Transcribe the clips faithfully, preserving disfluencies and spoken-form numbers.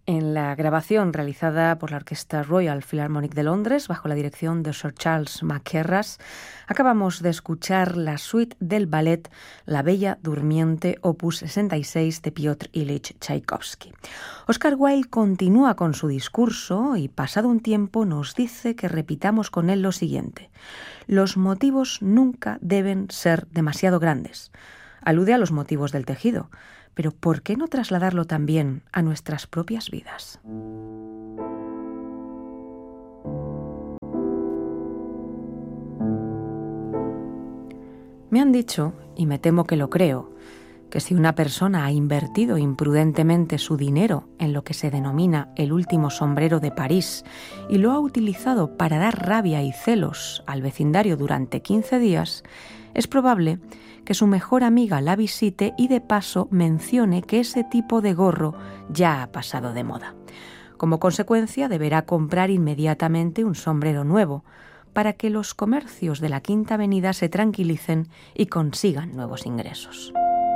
En la grabación realizada por la Orquesta Royal Philharmonic de Londres, bajo la dirección de Sir Charles Mackerras, acabamos de escuchar la suite del ballet La Bella Durmiente, opus sesenta y seis de Piotr Ilich Tchaikovsky. Oscar Wilde continúa con su discurso y, pasado un tiempo, nos dice que repitamos con él lo siguiente: los motivos nunca deben ser demasiado grandes. Alude a los motivos del tejido, pero ¿por qué no trasladarlo también a nuestras propias vidas? Me han dicho, y me temo que lo creo, que si una persona ha invertido imprudentemente su dinero en lo que se denomina el último sombrero de París y lo ha utilizado para dar rabia y celos al vecindario durante quince días, es probable que su mejor amiga la visite y de paso mencione que ese tipo de gorro ya ha pasado de moda. Como consecuencia, deberá comprar inmediatamente un sombrero nuevo para que los comercios de la Quinta Avenida se tranquilicen y consigan nuevos ingresos.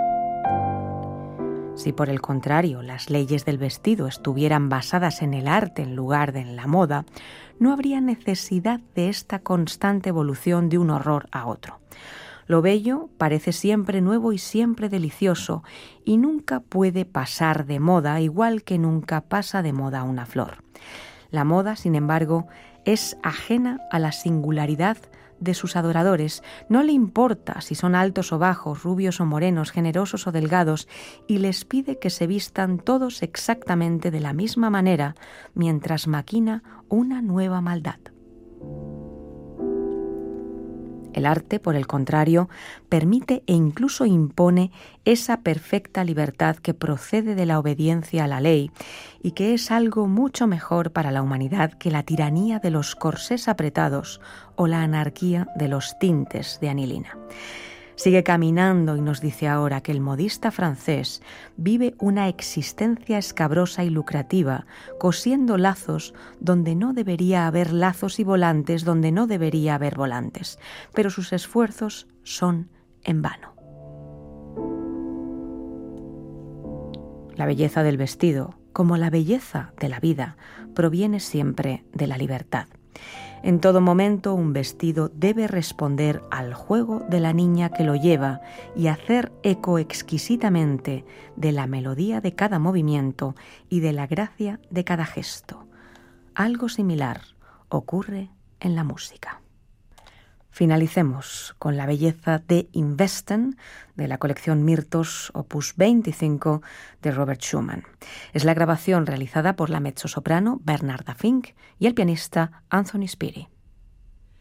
Si por el contrario las leyes del vestido estuvieran basadas en el arte en lugar de en la moda, no habría necesidad de esta constante evolución de un horror a otro. Lo bello parece siempre nuevo y siempre delicioso, y nunca puede pasar de moda, igual que nunca pasa de moda una flor. La moda, sin embargo, es ajena a la singularidad de sus adoradores. No le importa si son altos o bajos, rubios o morenos, generosos o delgados, y les pide que se vistan todos exactamente de la misma manera, mientras maquina una nueva maldad. El arte, por el contrario, permite e incluso impone esa perfecta libertad que procede de la obediencia a la ley y que es algo mucho mejor para la humanidad que la tiranía de los corsés apretados o la anarquía de los tintes de anilina. Sigue caminando y nos dice ahora que el modista francés vive una existencia escabrosa y lucrativa, cosiendo lazos donde no debería haber lazos y volantes donde no debería haber volantes, pero sus esfuerzos son en vano. La belleza del vestido, como la belleza de la vida, proviene siempre de la libertad. En todo momento un vestido debe responder al juego de la niña que lo lleva y hacer eco exquisitamente de la melodía de cada movimiento y de la gracia de cada gesto. Algo similar ocurre en la música. Finalicemos con la belleza de Im Westen, de la colección Myrtos, opus veinticinco, de Robert Schumann. Es la grabación realizada por la mezzosoprano Bernarda Fink y el pianista Anthony Spiri.